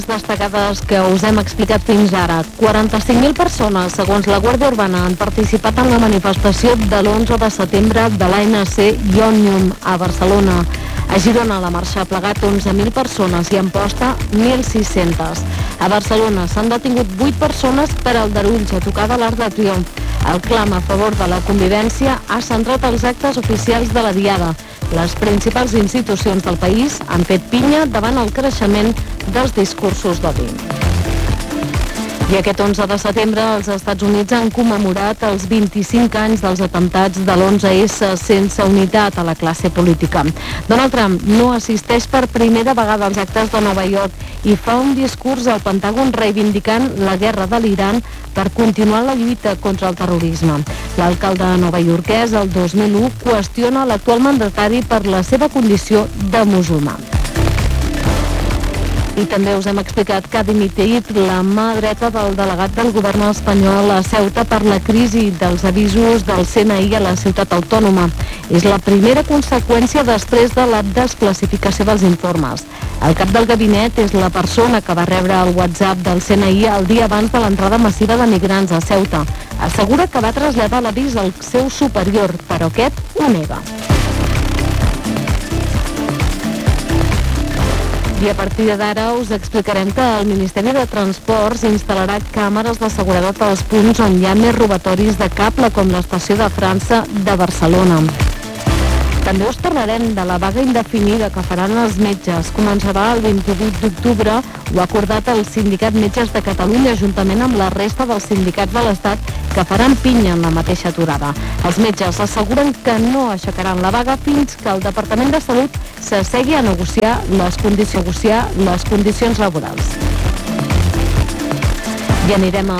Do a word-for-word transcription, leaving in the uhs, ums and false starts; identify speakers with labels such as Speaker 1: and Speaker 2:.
Speaker 1: destacades que us hem explicat fins ara. quaranta-cinc mil persones, segons la Guàrdia Urbana, han participat en la manifestació de l'onze de setembre de l'A N C i Òmnium a Barcelona. A Girona la marxa ha plegat onze mil persones i a Amposta mil sis-centes. A Barcelona s'han detingut vuit persones per aldarulls a tocar de l'Arc de Triomf. El clam a favor de la convivència ha centrat els actes oficials de la Diada. Les principals institucions del país han fet pinya davant el creixement dels discursos d'odi. I aquest onze de setembre els Estats Units han commemorat els vint-i-cinc anys dels atemptats de l'onze esse sense unitat a la classe política. Donald Trump no assisteix per primera vegada als actes de Nova York i fa un discurs al Pentàgon reivindicant la guerra de l'Iran per continuar la lluita contra el terrorisme. L'alcalde novaiorquès el dos mil u qüestiona l'actual mandatari per la seva condició de musulmà. I també us hem explicat que ha dimitit la mà dreta del delegat del govern espanyol a Ceuta per la crisi dels avisos del C N I a la ciutat autònoma. És la primera conseqüència després de la desclassificació dels informes. El cap del gabinet és la persona que va rebre el WhatsApp del C N I el dia abans de l'entrada massiva de migrants a Ceuta. Assegura que va traslladar l'avís al seu superior, però aquest ho nega. I a partir d'ara us explicarem que el Ministeri de Transports instal·larà càmeres de seguretat als punts on hi ha més robatoris de cable, com l'estació de França de Barcelona. També us parlarem de la vaga indefinida que faran els metges. Començarà el vint-i-vuit d'octubre, ho ha acordat el Sindicat Metges de Catalunya, juntament amb la resta dels sindicats de l'Estat, que faran pinya en la mateixa aturada. Els metges asseguren que no aixecaran la vaga fins que el Departament de Salut s'assegui a negociar les condicions, negociar les condicions laborals. I anirem a